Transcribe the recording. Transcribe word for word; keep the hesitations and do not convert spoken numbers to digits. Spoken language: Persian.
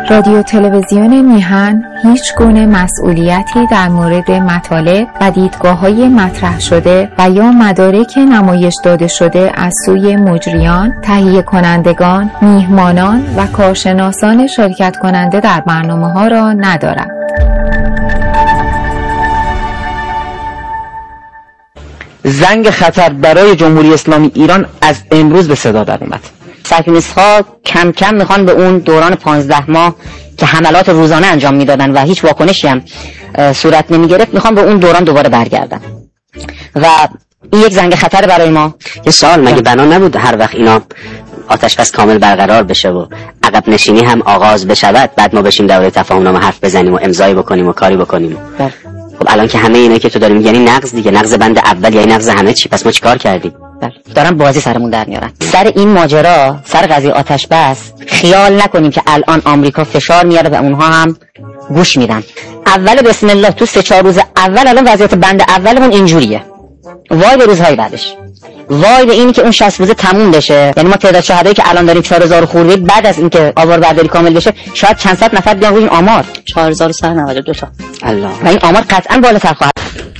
رادیو تلویزیون میهن هیچ گونه مسئولیتی در مورد مطالب و دیدگاه‌های مطرح شده و یا مدارک نمایش داده شده از سوی مجریان، تهیه کنندگان، میهمانان و کارشناسان شرکت کننده در برنامه‌ها را ندارد. زنگ خطر برای جمهوری اسلامی ایران از امروز به صدا در اومد. صهیونیست ها کم کم میخوان به اون دوران پانزده ماه که حملات روزانه انجام میدادن و هیچ واکنشی هم صورت نمیگرفت، میخوان به اون دوران دوباره برگردن و این یک زنگ خطر برای ما. یه سوال، مگه بنا نبود هر وقت اینا آتش بس کامل برقرار بشه و عقب نشینی هم آغاز بشود، بعد ما بشیم درباره تفاهم نامه حرف بزنیم و امضایی بکنیم و کاری بکنیم؟ بله. خب الان که همه اینا که تو داریم یعنی نقض دیگه، نقض بند اول یعنی نقض همه چی، پس ما چیکار کردیم؟ بله. دارن بازی سرمون در میارن. سر این ماجرا، سر قضیه آتش بس خیال نکنیم که الان آمریکا فشار میاره و اونها هم گوش میدن. اول بسم الله تو سه چهار روز اول الان وضعیت بند اولمون اینجوریه. وای به روزهای بعدش. وای به اینی که اون شصت روزه تموم بشه. یعنی ما تعداد شهدایی که الان داریم چهار هزار خورده، بعد از اینکه آواربرداری کامل بشه شاید چند صد نفر بیان روی این آمار. چهار هزار و صد و نود و دو تا. الله. و این آمار قطعا بالاتر خواهد.